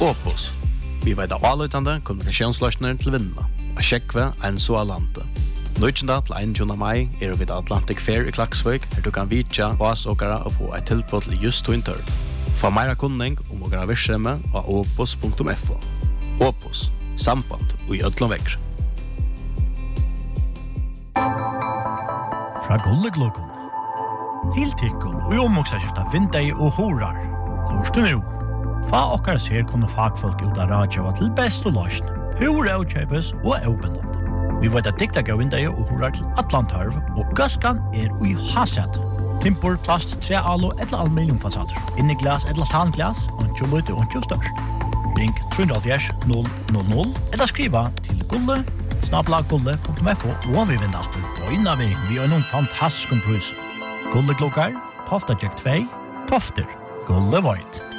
Opus. Vi vet av avløytende kommunikasjonsløsninger til vinnene. A Sjekve, en så alante. 19. til 21. mai er vi Atlantic Fair i Klaksvik, her du kan vitja vasåkere og få et tilbud til just Twinter. Få meira kunning om å gjøre virksomhet av opus.fo. Opus. Samband og i ødlomvekr. Fra Gulleglokon til Tikkun og i omvoksaskifta Vindei og Horar. Lorst du nu? Fa okkar ser kunne fagfolk ut av radjava til best og løsn. Hur avkjøpes og avbindende. Vi vet at dikta gav Vindei og Horar til Atlantarv, og Gøskan er ui haset. Timpor, plast, trealo eller aluminiumfasader. Inni glas eller tanglas, og lite og størst. Ring 370 000 eller skriva til gulle@gulle.fo og vi vinner alltid på innan vi har noen fantastisk pris. Gulleklokkar, Tofta Jack 2, Tofter, Gulle Void.